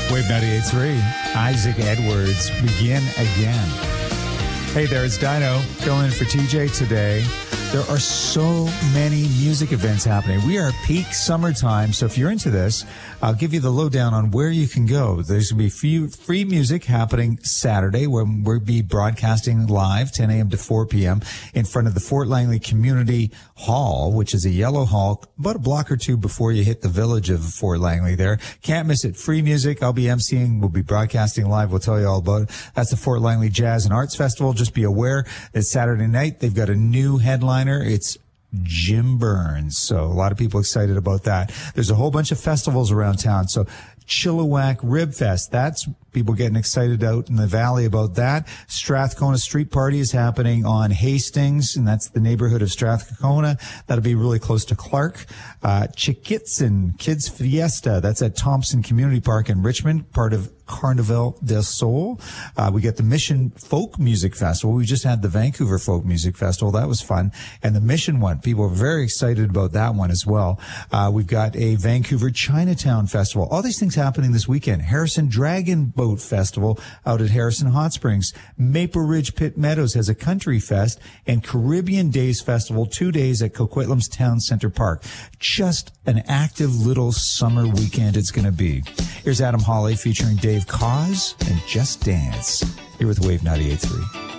Wave 98.3, Isaac Edwards, Begin Again. Hey there, it's Dino, filling in for TJ today. There are so many music events happening. We are peak summertime, so if you're into this, I'll give you the lowdown on where you can go. There's going to be free music happening Saturday, where we'll be broadcasting live 10 a.m. to 4 p.m. in front of the Fort Langley Community Hall, which is a yellow hall, about a block or two before you hit the village of Fort Langley there. Can't miss it. Free music. I'll be emceeing. We'll be broadcasting live. We'll tell you all about it. That's the Fort Langley Jazz and Arts Festival. Just be aware that Saturday night, they've got a new headliner. It's Jim Burns. So a lot of people excited about that. There's a whole bunch of festivals around town. So Chilliwack Rib Fest. That's people getting excited out in the valley about that. Strathcona Street Party is happening on Hastings, and that's the neighborhood of Strathcona. That'll be really close to Clark. Chiquitsin Kids Fiesta. That's at Thompson Community Park in Richmond, part of Carnival del Sol. We get the Mission Folk Music Festival. We just had the Vancouver Folk Music Festival. That was fun. And the Mission one, people are very excited about that one as well. We've got a Vancouver Chinatown Festival. All these things happening this weekend. Harrison Dragon Boat Festival out at Harrison Hot Springs. Maple Ridge Pit Meadows has a Country Fest, and Caribbean Days Festival, 2 days at Coquitlam's Town Center Park. Just an active little summer weekend it's going to be. Here's Adam Hawley featuring Dave Cause and Just Dance. Here with Wave 98.3.